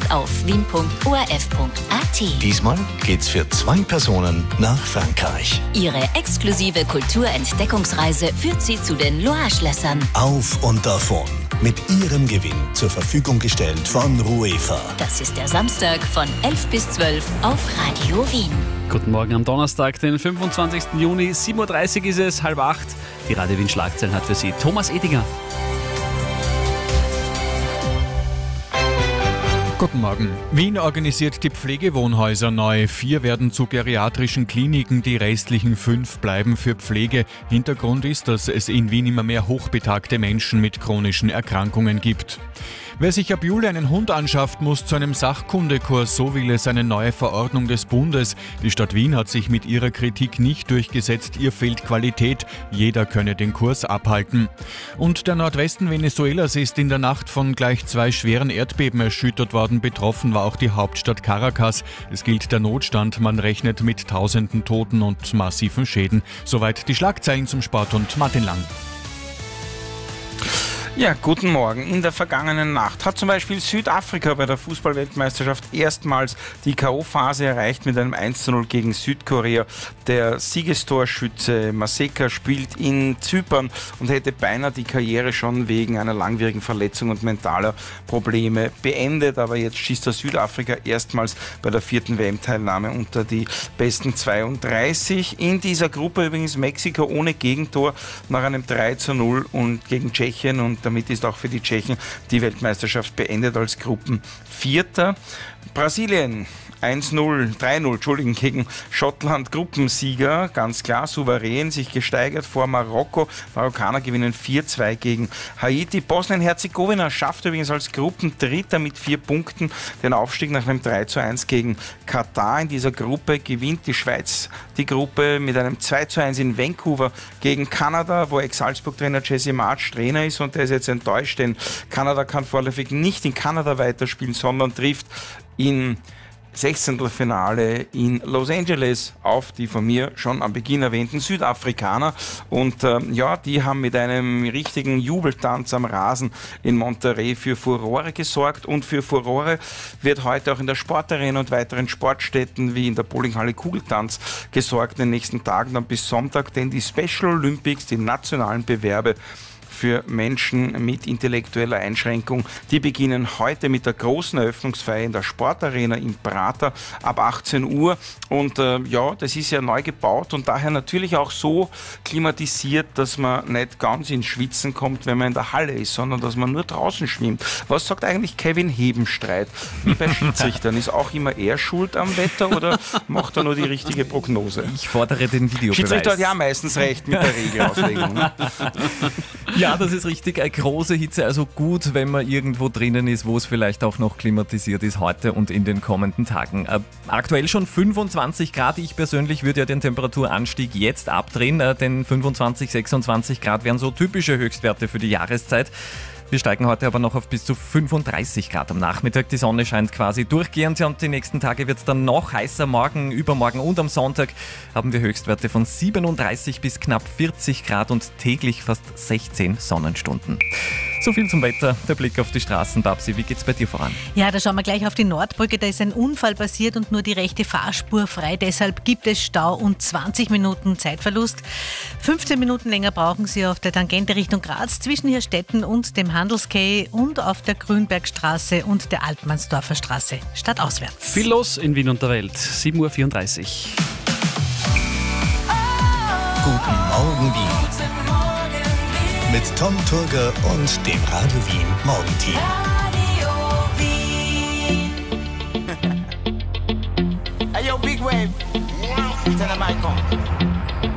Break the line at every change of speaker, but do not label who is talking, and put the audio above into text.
und auf wien.orf.at.
Diesmal geht's für 2 Personen nach Frankreich.
Ihre exklusive Kulturentdeckungsreise führt Sie zu den Loire-Schlössern.
Auf und davon. Mit Ihrem Gewinn zur Verfügung gestellt von Ruefa.
Das ist der Samstag von 11 bis 12 auf Radio Wien.
Guten Morgen am Donnerstag, den 25. Juni, 7.30 Uhr ist es, 7:30. Die Radio Wien Schlagzeilen hat für Sie Thomas Edinger.
Guten Morgen. Wien organisiert die Pflegewohnhäuser neu. 4 werden zu geriatrischen Kliniken, die restlichen 5 bleiben für Pflege. Hintergrund ist, dass es in Wien immer mehr hochbetagte Menschen mit chronischen Erkrankungen gibt. Wer sich ab Juli einen Hund anschafft, muss zu einem Sachkundekurs, so will es eine neue Verordnung des Bundes. Die Stadt Wien hat sich mit ihrer Kritik nicht durchgesetzt, ihr fehlt Qualität. Jeder könne den Kurs abhalten. Und der Nordwesten Venezuelas ist in der Nacht von gleich 2 schweren Erdbeben erschüttert worden. Betroffen war auch die Hauptstadt Caracas. Es gilt der Notstand, man rechnet mit tausenden Toten und massiven Schäden. Soweit die Schlagzeilen zum Sport und Martin Lang.
Ja, guten Morgen. In der vergangenen Nacht hat zum Beispiel Südafrika bei der Fußball-Weltmeisterschaft erstmals die K.O.-Phase erreicht mit einem 1:0 gegen Südkorea. Der Siegestorschütze Maseka spielt in Zypern und hätte beinahe die Karriere schon wegen einer langwierigen Verletzung und mentaler Probleme beendet. Aber jetzt schießt der Südafrika erstmals bei der 4. WM-Teilnahme unter die besten 32. In dieser Gruppe übrigens Mexiko ohne Gegentor nach einem 3:0 und gegen Tschechien, und damit ist auch für die Tschechen die Weltmeisterschaft beendet als Gruppenvierter. Brasilien 3:0 gegen Schottland, Gruppensieger, ganz klar, souverän, sich gesteigert vor Marokko. Marokkaner gewinnen 4:2 gegen Haiti. Bosnien-Herzegowina schafft übrigens als Gruppendritter mit 4 Punkten den Aufstieg nach einem 3:1 gegen Katar. In dieser Gruppe gewinnt die Schweiz die Gruppe mit einem 2:1 in Vancouver gegen Kanada, wo Ex-Salzburg-Trainer Jesse Marsch Trainer ist, und der ist jetzt enttäuscht, denn Kanada kann vorläufig nicht in Kanada weiterspielen, sondern trifft in 16. in Los Angeles auf die von mir schon am Beginn erwähnten Südafrikaner. Und die haben mit einem richtigen Jubeltanz am Rasen in Monterrey für Furore gesorgt. Und für Furore wird heute auch in der Sportarena und weiteren Sportstätten wie in der Bowlinghalle Kugeltanz gesorgt in den nächsten Tagen, dann bis Sonntag, denn die Special Olympics, die nationalen Bewerbe für Menschen mit intellektueller Einschränkung, die beginnen heute mit der großen Eröffnungsfeier in der Sportarena in Prater ab 18 Uhr. Und das ist ja neu gebaut und daher natürlich auch so klimatisiert, dass man nicht ganz ins Schwitzen kommt, wenn man in der Halle ist, sondern dass man nur draußen schwimmt. Was sagt eigentlich Kevin Hebenstreit? Wie bei Schiedsrichtern, ist auch immer er schuld am Wetter oder macht er nur die richtige Prognose?
Ich fordere den Videobeweis.
Schiedsrichter hat ja meistens recht mit der Regelauslegung. Ne?
Ja, das ist richtig. Eine große Hitze, also gut, wenn man irgendwo drinnen ist, wo es vielleicht auch noch klimatisiert ist heute und in den kommenden Tagen. Aktuell schon 25 Grad. Ich persönlich würde ja den Temperaturanstieg jetzt abdrehen, denn 25, 26 Grad wären so typische Höchstwerte für die Jahreszeit. Wir steigen heute aber noch auf bis zu 35 Grad am Nachmittag. Die Sonne scheint quasi durchgehend und die nächsten Tage wird es dann noch heißer. Morgen, übermorgen und am Sonntag haben wir Höchstwerte von 37 bis knapp 40 Grad und täglich fast 16 Sonnenstunden. So viel zum Wetter. Der Blick auf die Straßen. Babsi, wie geht's bei dir voran?
Ja, da schauen wir gleich auf die Nordbrücke. Da ist ein Unfall passiert und nur die rechte Fahrspur frei. Deshalb gibt es Stau und 20 Minuten Zeitverlust. 15 Minuten länger brauchen Sie auf der Tangente Richtung Graz zwischen Hirstetten und dem Handelskay und auf der Grünbergstraße und der Altmannsdorfer Straße stadtauswärts.
Viel los in Wien und der Welt. 7:34 Uhr.
Guten Morgen Wien. Mit Tom Turger und dem Radio Wien Morgenteam.